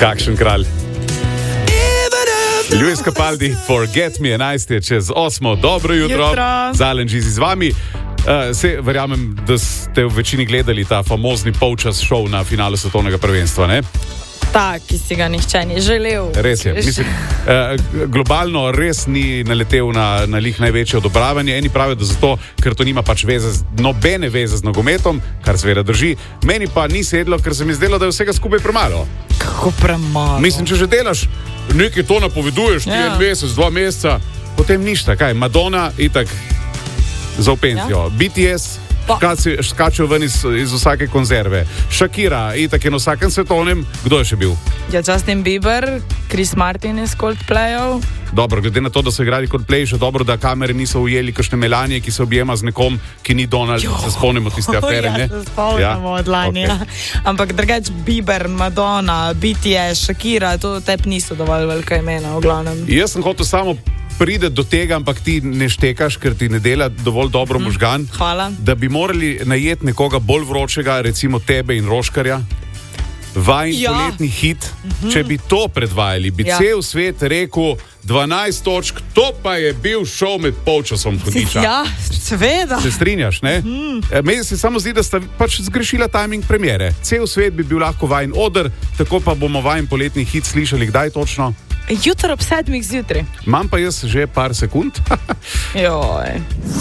Kakšen kralj. Luis Capaldi, Forget Me, 11 je čez 8. Dobro jutro. Zalen Žizi z vami. Verjamem, da ste v večini gledali ta famozni polčas šov na finalu svetovnega prvenstva, ne? Tak, ki si ga nihče ni želel. Res je. Mislim, globalno res ni naletel na lih največje odobravanje. Eni pravijo, da zato, ker to nima pač nobene veze z nogometom, kar seveda drži. Meni pa ni sedlo, ker se mi zdelo, da je vsega skupaj premalo. Kako premalo? Mislim, če že delaš, nekaj to napoveduješ, en mesec, 2 meseca, potem ništa. Kaj? Madonna itak za penzijo. BTS skačejo ven iz vsake konzerve. Shakira, itak je na vsakem svetovnem. Kdo je še bil? Ja, Justin Bieber, Chris Martin iz Coldplayov. Dobro, glede na to, da so igrali Coldplay, še dobro, da kamere niso ujeli kakšne Melanije, ki se objema z nekom, ki ni Donald. Se spomnimo tiste afere, ne? Ja, se spomnimo od lani. Okay. Ampak drugač Bieber, Madonna, BTS, Shakira, to tep niso dovolj velika imena v glavnem. Jaz sem hotel samo pride do tega, ampak ti ne štekaš, ker ti ne dela dovolj dobro možgan. Hvala. Da bi morali najeti nekoga bolj vročega, recimo tebe in Roškarja. Vajin poletni hit. Če bi to predvajali, bi cel svet rekel 12 točk, to pa je bil šov med polčasom hudiča. Ja, seveda. Se strinjaš, ne? Meni se samo zdi, da sta pač zgrešila timing premiere. Cel svet bi bil lahko Vajin oder, tako pa bomo Vajin poletni hit slišali kdaj točno? Jutro ob 7 zjutraj. Imam pa jaz že par sekund. Joj.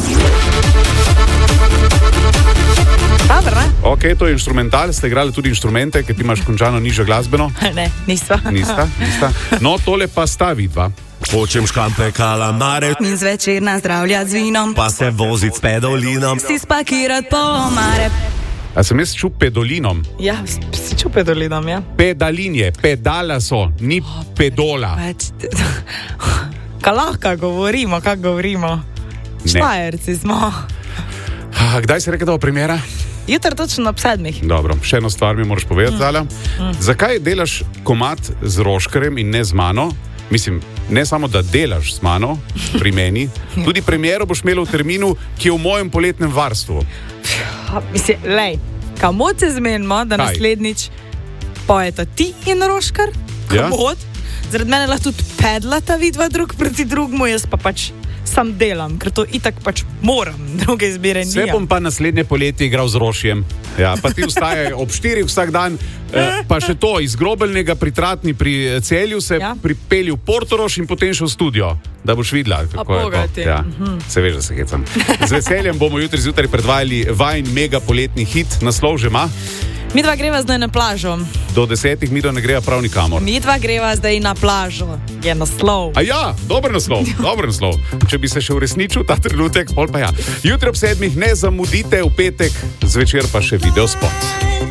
Dobar, ne? Ok, to je instrumental. Ste igrali tudi instrumente, ker ti imaš končano nižjo glasbeno? Ne, nisva. Nista? No, tole pa sta vidva. Hočem škampe kalamare in zvečer nazdravljat z vinom, pa se vozit s pedolinom, si spakirat po omare. A sem jaz čup pedolinom? Ja, si čup pedolinom, ja. Pedalin je, pedala so, ni pedola. Kaj lahko govorimo, kako govorimo? Štajerci smo. Kdaj si rekel, da bo premiera? Jutro točno ob 7. Dobro, še eno stvar mi moraš povedati, Zala. Zakaj delaš komad z Roškarjem in ne z mano? Mislim, ne samo, da delaš z mano, pri meni, tudi premiero boš imela v terminu, ki je v mojem poletnem varstvu. Mislim, lej, kamot se zmenimo, da naslednjič pojeta ti in Roškar? Kamot? Zaradi mene lahko tudi pedlata vidva drug proti drugmu, jaz pa pač sam delam, ker to itak pač moram, druge izbire nijam. Vse bom pa naslednje poletje igral z Rošjem. Ja, pa ti vstajaj ob 4 vsak dan, pa še to, iz Grobelnega pri Tratni pri Celju se pripelji v Portorož in potem še v studio, da boš videla, kako je to. Ja, se veš, da se hecam. Z veseljem bomo jutri zjutraj predvajali Vajin mega poletni hit, naslov že ima. Midva greva zdaj na plažo. Do 10 midva ne greva prav nikamor. Midva greva zdaj na plažo. Je naslov. A ja, dober naslov. Če bi se še uresničil ta trenutek, pol pa ja. Jutri ob 7 ne zamudite, v petek zvečer pa še videospot.